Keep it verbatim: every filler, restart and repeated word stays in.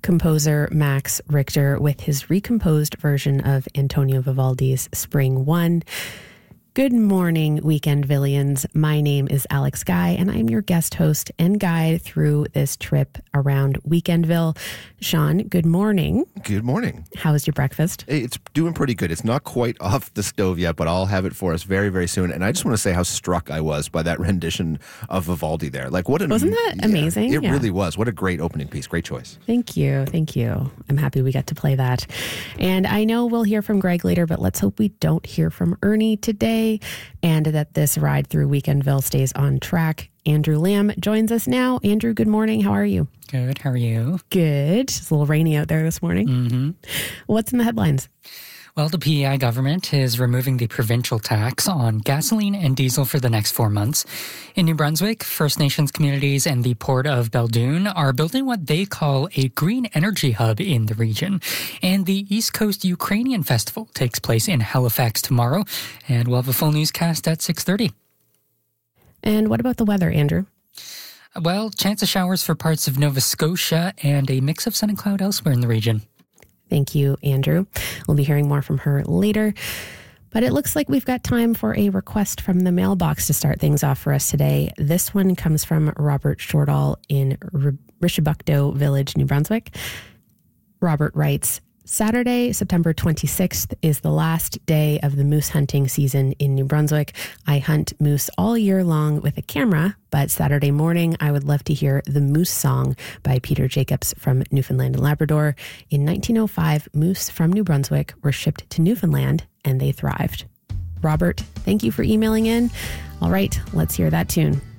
composer Max Richter with his recomposed version of Antonio Vivaldi's Spring One. Good morning, Weekendvillians. My name is Alex Guy, and I'm your guest host and guide through this trip around Weekendville. Sean, good morning. Good morning. How was your breakfast? It's doing pretty good. It's not quite off the stove yet, but I'll have it for us very, very soon. And I just want to say how struck I was by that rendition of Vivaldi there. Like, what an Wasn't that yeah, amazing? It Yeah. really was. What a great opening piece. Great choice. Thank you. Thank you. I'm happy we got to play that. And I know we'll hear from Greg later, but let's hope we don't hear from Ernie today, and that this ride through Weekendville stays on track. Andrew Lamb joins us now. Andrew, good morning. How are you? Good. How are you? Good. It's a little rainy out there this morning. Mm-hmm. What's in the headlines? Well, the P E I government is removing the provincial tax on gasoline and diesel for the next four months. In New Brunswick, First Nations communities and the Port of Beldoon are building what they call a green energy hub in the region. And the East Coast Ukrainian Festival takes place in Halifax tomorrow. And we'll have a full newscast at six thirty. And what about the weather, Andrew? Well, chance of showers for parts of Nova Scotia and a mix of sun and cloud elsewhere in the region. Thank you, Andrew. We'll be hearing more from her later. But it looks like we've got time for a request from the mailbox to start things off for us today. This one comes from Robert Shortall in R- Rishabukdo Village, New Brunswick. Robert writes, Saturday, September twenty-sixth is the last day of the moose hunting season in New Brunswick. I hunt moose all year long with a camera, but Saturday morning I would love to hear The Moose Song by Peter Jacobs from Newfoundland and Labrador. In nineteen oh five, moose from New Brunswick were shipped to Newfoundland and they thrived. Robert, thank you for emailing in. All right, let's hear that tune.